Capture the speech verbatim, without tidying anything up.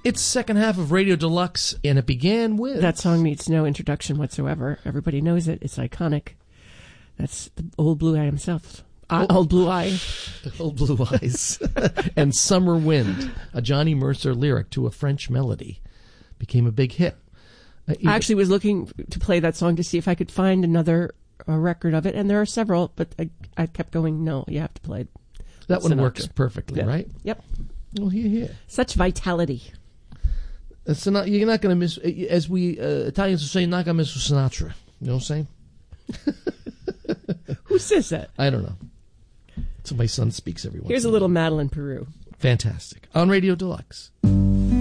It's second half of Radio Deluxe, and it began with... That song needs no introduction whatsoever. Everybody knows it. It's iconic. That's the Old Blue Eye himself. Uh, Oh. Old Blue Eye. Old Blue Eyes. And Summer Wind, a Johnny Mercer lyric to a French melody, became a big hit. Uh, I actually was looking to play that song to see if I could find another uh, record of it, and there are several, but I, I kept going, no, you have to play it. That one Sinatra. works perfectly, Yeah. right? Yep. Well, here, here. Such vitality. Uh, Sinatra, you're not going to miss, as we uh, Italians will say, not going to miss Sinatra. You know what I'm saying? Who says that? I don't know. So my son speaks every once Here's in a little Madeline Peru. Fantastic. On Radio Deluxe.